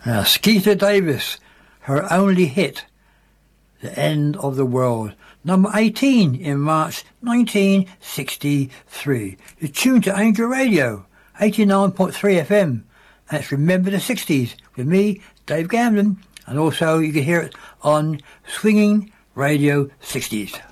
Now, Skeeter Davis, her only hit, The End of the World, number 18 in March 1963. You're tuned to Angel Radio, 89.3 FM. And it's Remember the 60s with me, Dave Gamblin. And also you can hear it on Swinging Radio 60s.